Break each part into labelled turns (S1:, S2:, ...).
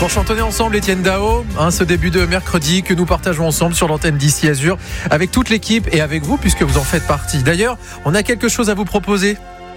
S1: Pour chantonner ensemble, Étienne Dao, ce début de mercredi que nous partageons ensemble sur l'antenne d'Ici Azur avec toute l'équipe et avec vous puisque vous en faites partie. D'ailleurs, on a quelque chose à vous proposer.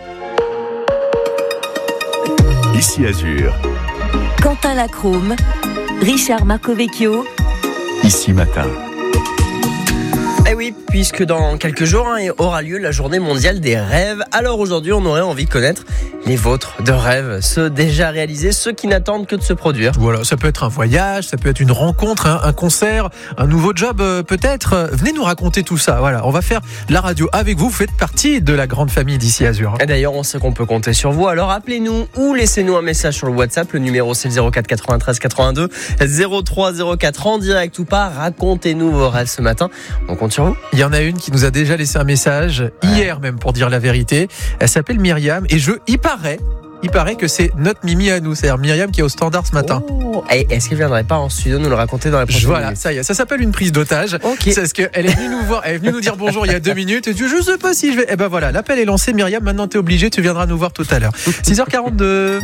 S2: Ici Azur.
S3: Quentin Lacrome, Richard Marcovecchio.
S2: Ici Matin.
S4: Eh oui, puisque dans quelques jours aura lieu la journée mondiale des rêves. Alors aujourd'hui, on aurait envie de connaître les vôtres de rêves, ceux déjà réalisés, ceux qui n'attendent que de se produire.
S1: Voilà, ça peut être un voyage, ça peut être une rencontre, un concert, un nouveau job peut-être. Venez nous raconter tout ça. Voilà, on va faire la radio avec vous. Vous faites partie de la grande famille d'Ici Azur.
S4: Et d'ailleurs, on sait qu'on peut compter sur vous. Alors appelez-nous ou laissez-nous un message sur le WhatsApp. Le numéro c'est le 04 93 82 03 04 en direct ou pas. Racontez-nous vos rêves ce matin. On compte sur vous.
S1: Il y en a une qui nous a déjà laissé un message, hier même pour dire la vérité. Elle s'appelle Myriam et il paraît que c'est notre Mimi à nous, c'est-à-dire Myriam qui est au standard ce matin.
S4: Oh. Et est-ce qu'elle viendrait pas en studio nous le raconter dans la prochaine
S1: Voilà,
S4: minute.
S1: ça y est, ça s'appelle une prise d'otage.
S4: Okay.
S1: C'est parce qu'elle est venue nous voir, elle est venue nous dire bonjour il y a 2 minutes et tu dis je sais pas si je vais. Et ben voilà, l'appel est lancé Myriam, maintenant t'es obligée, tu viendras nous voir tout à l'heure. 6h42.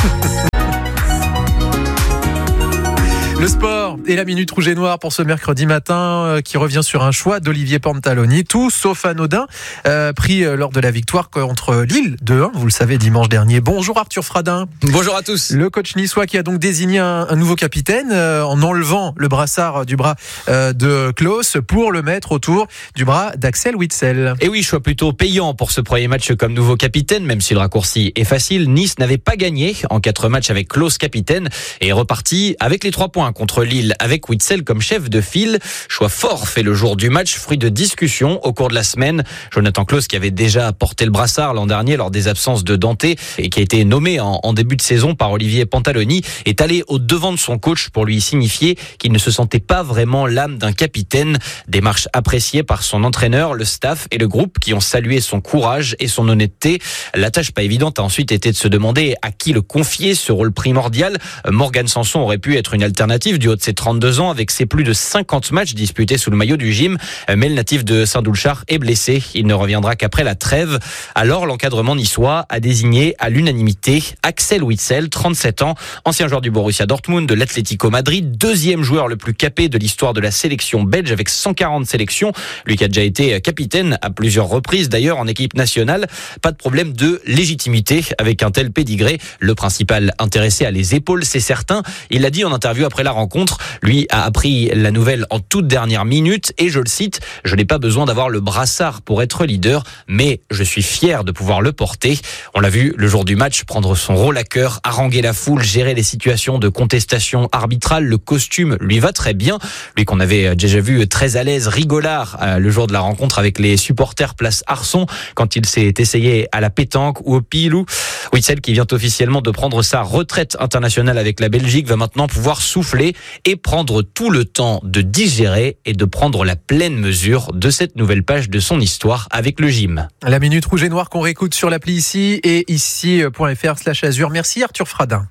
S1: Le sport et la minute rouge et noire pour ce mercredi matin qui revient sur un choix d'Olivier Pantaloni, tout sauf anodin, pris lors de la victoire contre Lille 2-1, vous le savez, dimanche dernier. Bonjour Arthur Fradin.
S5: Bonjour à tous.
S1: Le coach niçois qui a donc désigné un nouveau capitaine en enlevant le brassard du bras de Klaus pour le mettre autour du bras d'Axel Witsel.
S5: Et oui, choix plutôt payant pour ce premier match comme nouveau capitaine, même si le raccourci est facile. Nice n'avait pas gagné en 4 matchs avec Klaus capitaine et est reparti avec les 3 points contre Lille avec Witsel comme chef de file. Choix fort fait le jour du match, fruit de discussions au cours de la semaine. Jonathan Klaus, qui avait déjà porté le brassard l'an dernier lors des absences de Dante et qui a été nommé en début de saison par Olivier Pantaloni, est allé au devant de son coach pour lui signifier qu'il ne se sentait pas vraiment l'âme d'un capitaine. Démarche appréciée par son entraîneur, le staff et le groupe qui ont salué son courage et son honnêteté. La tâche pas évidente a ensuite été de se demander à qui le confier, ce rôle primordial. Morgan Sanson aurait pu être une alternative du haut de ses 32 ans avec ses plus de 50 matchs disputés sous le maillot du gym. Mais le natif de Saint-Doulchard est blessé. Il ne reviendra qu'après la trêve. Alors l'encadrement niçois a désigné à l'unanimité Axel Witsel, 37 ans, ancien joueur du Borussia Dortmund, de l'Atlético Madrid, 2e joueur le plus capé de l'histoire de la sélection belge avec 140 sélections. Lui qui a déjà été capitaine à plusieurs reprises d'ailleurs en équipe nationale. Pas de problème de légitimité avec un tel pédigré. Le principal intéressé a les épaules, c'est certain. Il l'a dit en interview après la rencontre, lui a appris la nouvelle en toute dernière minute et je le cite, « Je n'ai pas besoin d'avoir le brassard pour être leader, mais je suis fier de pouvoir le porter ». On l'a vu le jour du match prendre son rôle à cœur, haranguer la foule, gérer les situations de contestation arbitrale. Le costume lui va très bien. Lui qu'on avait déjà vu très à l'aise, rigolard le jour de la rencontre avec les supporters place Arson quand il s'est essayé à la pétanque ou au pilou. Witsel qui vient officiellement de prendre sa retraite internationale avec la Belgique va maintenant pouvoir souffler et prendre tout le temps de digérer et de prendre la pleine mesure de cette nouvelle page de son histoire avec le gym.
S1: La minute rouge et noire qu'on réécoute sur l'appli ici et ici.fr/Azur. Merci Arthur Fradin.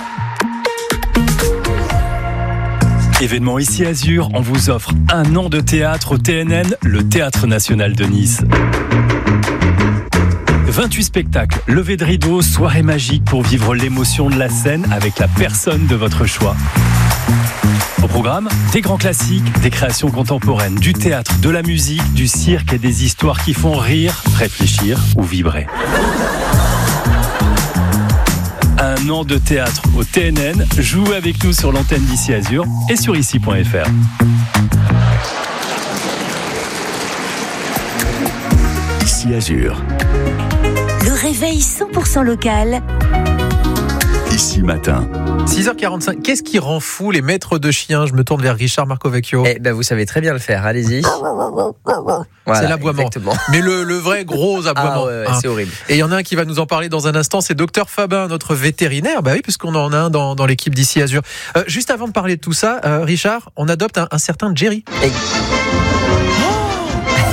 S2: Événement Ici Azur, on vous offre 1 an de théâtre au TNN, le Théâtre National de Nice. 28 spectacles, levée de rideau, soirée magique pour vivre l'émotion de la scène avec la personne de votre choix. Au programme, des grands classiques, des créations contemporaines, du théâtre, de la musique, du cirque et des histoires qui font rire, réfléchir ou vibrer. 1 an de théâtre au TNN, jouez avec nous sur l'antenne d'Ici Azur et sur ici.fr. Ici Azur.
S3: Le réveil 100% local.
S2: Ici Matin.
S1: 6h45, qu'est-ce qui rend fou les maîtres de chiens? Je me tourne vers Richard Marcovecchio.
S4: Eh ben vous savez très bien le faire, allez-y. Voilà,
S1: c'est l'aboiement.
S4: Exactement.
S1: Mais le vrai gros aboiement.
S4: Ah ouais, c'est horrible.
S1: Et il y en a un qui va nous en parler dans un instant, c'est Docteur Fabin, notre vétérinaire. Bah oui, puisqu'on en a un dans l'équipe d'Ici Azur. Juste avant de parler de tout ça, Richard, on adopte un certain Jerry.
S4: Et...
S1: Oh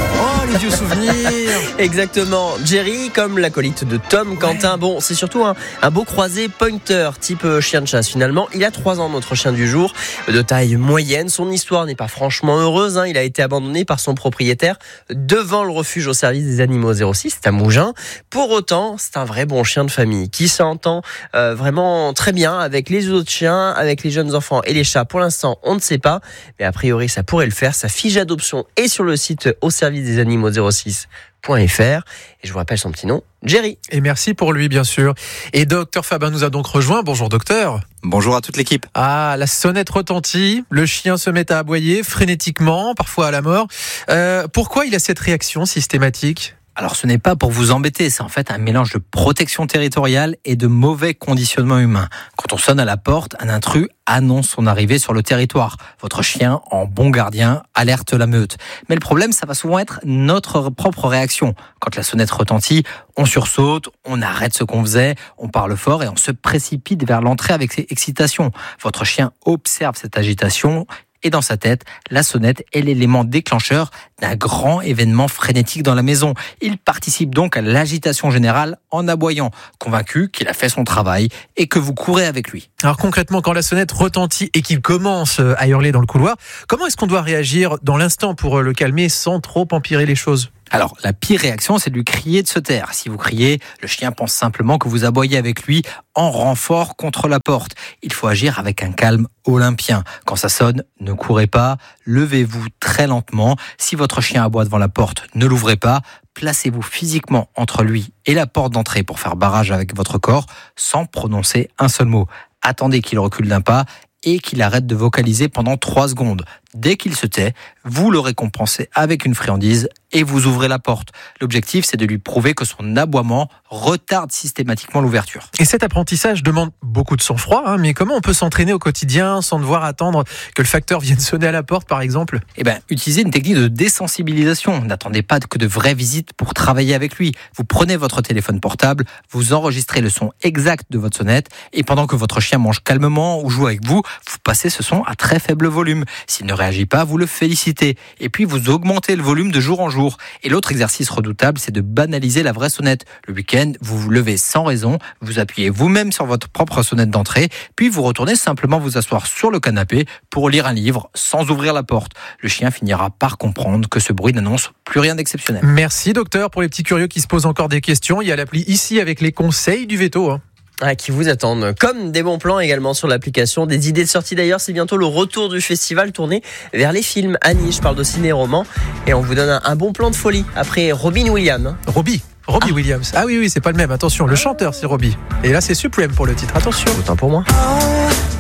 S1: les vieux souvenirs.
S4: Exactement. Jerry, comme l'acolyte de Tom, Quentin. Bon, c'est surtout un beau croisé pointer, type chien de chasse finalement. Il a 3 ans, notre chien du jour, de taille moyenne. Son histoire n'est pas franchement heureuse. Il a été abandonné par son propriétaire devant le refuge au service des animaux 06, c'est à Mougins. Pour autant, c'est un vrai bon chien de famille qui s'entend vraiment très bien avec les autres chiens, avec les jeunes enfants et les chats. Pour l'instant, on ne sait pas, mais a priori, ça pourrait le faire. Sa fiche d'adoption est sur le site au service des animaux 06.fr. Et je vous rappelle son petit nom, Jerry.
S1: Et merci pour lui, bien sûr. Et docteur Fabin nous a donc rejoint. Bonjour, docteur.
S6: Bonjour à toute l'équipe.
S1: Ah, la sonnette retentit, le chien se met à aboyer frénétiquement, parfois à la mort. Pourquoi il a cette réaction systématique ?
S6: Alors ce n'est pas pour vous embêter, c'est en fait un mélange de protection territoriale et de mauvais conditionnement humain. Quand on sonne à la porte, un intrus annonce son arrivée sur le territoire. Votre chien, en bon gardien, alerte la meute. Mais le problème, ça va souvent être notre propre réaction. Quand la sonnette retentit, on sursaute, on arrête ce qu'on faisait, on parle fort et on se précipite vers l'entrée avec excitation. Votre chien observe cette agitation. Et dans sa tête, la sonnette est l'élément déclencheur d'un grand événement frénétique dans la maison. Il participe donc à l'agitation générale en aboyant, convaincu qu'il a fait son travail et que vous courez avec lui.
S1: Alors concrètement, quand la sonnette retentit et qu'il commence à hurler dans le couloir, comment est-ce qu'on doit réagir dans l'instant pour le calmer sans trop empirer les choses ?
S6: Alors, la pire réaction, c'est de lui crier de se taire. Si vous criez, le chien pense simplement que vous aboyez avec lui en renfort contre la porte. Il faut agir avec un calme olympien. Quand ça sonne, ne courez pas, levez-vous très lentement. Si votre chien aboie devant la porte, ne l'ouvrez pas. Placez-vous physiquement entre lui et la porte d'entrée pour faire barrage avec votre corps sans prononcer un seul mot. Attendez qu'il recule d'un pas et qu'il arrête de vocaliser pendant 3 secondes. Dès qu'il se tait, vous le récompensez avec une friandise et vous ouvrez la porte. L'objectif, c'est de lui prouver que son aboiement retarde systématiquement l'ouverture.
S1: Et cet apprentissage demande beaucoup de sang-froid, mais comment on peut s'entraîner au quotidien sans devoir attendre que le facteur vienne sonner à la porte, par exemple ?
S6: Utilisez une technique de désensibilisation. N'attendez pas que de vraies visites pour travailler avec lui. Vous prenez votre téléphone portable, vous enregistrez le son exact de votre sonnette et pendant que votre chien mange calmement ou joue avec vous, vous passez ce son à très faible volume. S'il ne réagit pas, vous le félicitez. Et puis vous augmentez le volume de jour en jour. Et l'autre exercice redoutable, c'est de banaliser la vraie sonnette. Le week-end, vous vous levez sans raison, vous appuyez vous-même sur votre propre sonnette d'entrée, puis vous retournez simplement vous asseoir sur le canapé pour lire un livre sans ouvrir la porte. Le chien finira par comprendre que ce bruit n'annonce plus rien d'exceptionnel.
S1: Merci docteur. Pour les petits curieux qui se posent encore des questions, il y a l'appli ici avec les conseils du veto.
S4: Qui vous attendent, comme des bons plans également sur l'application, des idées de sortie d'ailleurs. C'est bientôt le retour du festival tourné vers les films. Annie, je parle de ciné-roman et on vous donne un bon plan de folie après Robin Williams.
S1: Robbie Williams. Ah oui, c'est pas le même, attention, le chanteur c'est Robbie. Et là c'est Supreme pour le titre, attention.
S4: Autant pour moi.